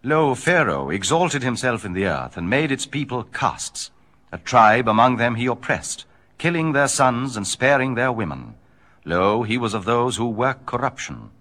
Lo, Pharaoh exalted himself in the earth, and made its people castes. A tribe among them he oppressed, killing their sons and sparing their women. Lo, he was of those who work corruption.